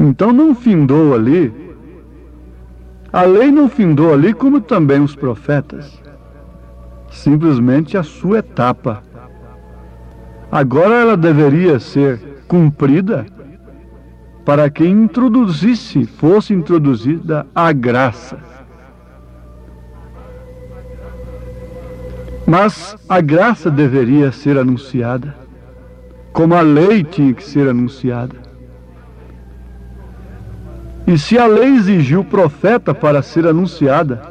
Então não findou ali, a lei não findou ali, como também os profetas. Simplesmente a sua etapa. Agora ela deveria ser cumprida para que fosse introduzida a graça. Mas a graça deveria ser anunciada, como a lei tinha que ser anunciada. E se a lei exigiu o profeta para ser anunciada,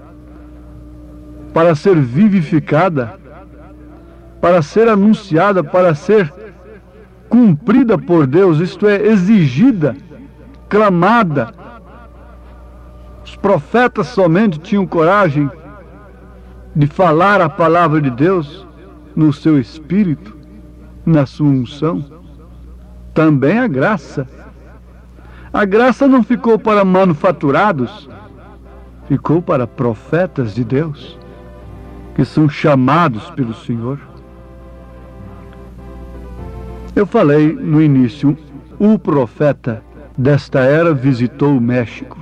para ser vivificada, para ser anunciada, para ser cumprida por Deus, isto é, exigida, clamada, os profetas somente tinham coragem de falar a palavra de Deus no seu espírito, na sua unção. Também a graça. A graça não ficou para manufaturados, ficou para profetas de Deus, que são chamados pelo Senhor. Eu falei no início, o profeta desta era visitou o México.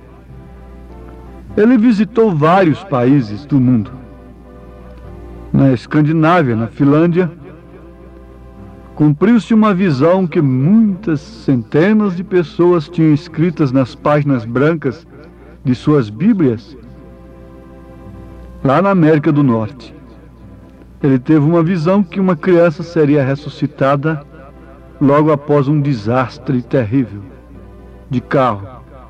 Ele visitou vários países do mundo. Na Escandinávia, na Finlândia, cumpriu-se uma visão que muitas centenas de pessoas tinham escritas nas páginas brancas de suas Bíblias, lá na América do Norte. Ele teve uma visão que uma criança seria ressuscitada logo após um desastre terrível de carro.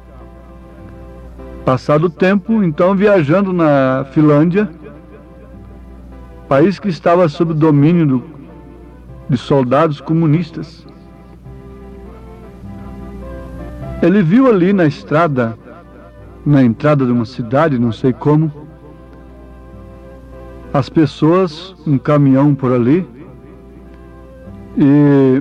Passado o tempo, então, viajando na Finlândia, país que estava sob o domínio de soldados comunistas, ele viu ali na estrada, na entrada de uma cidade, não sei como, as pessoas, um caminhão por ali, e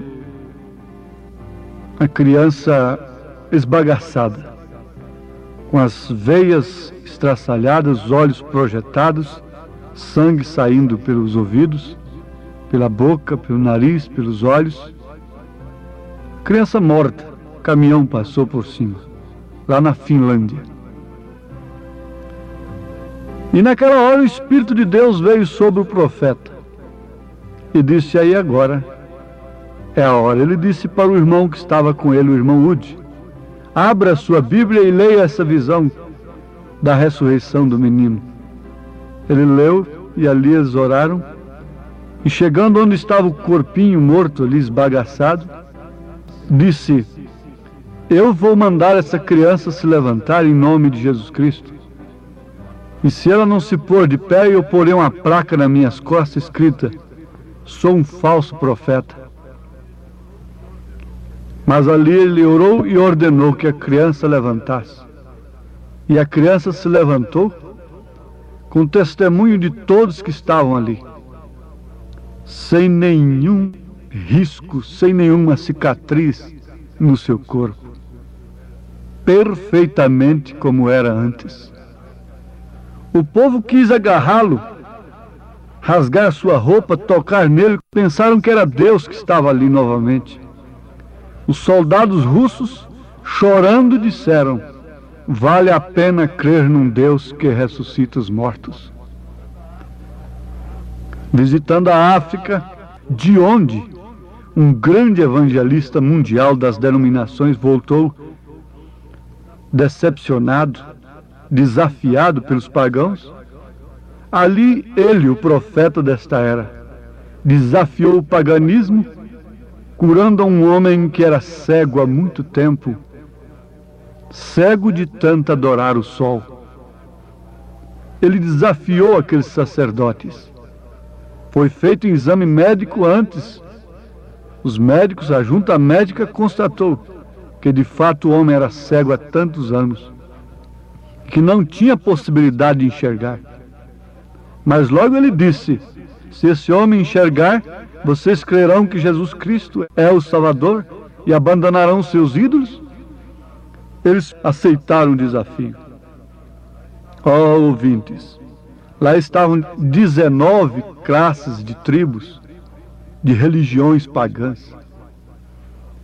a criança esbagaçada, com as veias estraçalhadas, os olhos projetados, sangue saindo pelos ouvidos, pela boca, pelo nariz, pelos olhos. Criança morta, caminhão passou por cima, lá na Finlândia. E naquela hora o Espírito de Deus veio sobre o profeta e disse: aí agora é a hora. Ele disse para o irmão que estava com ele, o irmão Wood: abra a sua Bíblia e leia essa visão da ressurreição do menino. Ele leu e ali eles oraram. E chegando onde estava o corpinho morto ali, esbagaçado, disse: eu vou mandar essa criança se levantar em nome de Jesus Cristo. E se ela não se pôr de pé, eu porei uma placa nas minhas costas escrita: sou um falso profeta. Mas ali ele orou e ordenou que a criança levantasse. E a criança se levantou, com testemunho de todos que estavam ali, sem nenhum risco, sem nenhuma cicatriz no seu corpo, perfeitamente como era antes. O povo quis agarrá-lo, rasgar sua roupa, tocar nele, pensaram que era Deus que estava ali novamente. Os soldados russos, chorando, disseram: vale a pena crer num Deus que ressuscita os mortos. Visitando a África, de onde um grande evangelista mundial das denominações voltou decepcionado, desafiado pelos pagãos, ali ele, o profeta desta era, desafiou o paganismo, curando a um homem que era cego há muito tempo, cego de tanto adorar o sol. Ele desafiou aqueles sacerdotes. Foi feito um exame médico antes. Os médicos, a junta médica constatou que de fato o homem era cego há tantos anos, que não tinha possibilidade de enxergar. Mas logo ele disse: se esse homem enxergar, vocês crerão que Jesus Cristo é o Salvador e abandonarão seus ídolos? Eles aceitaram o desafio. Ó ouvintes, lá estavam 19 classes de tribos, de religiões pagãs.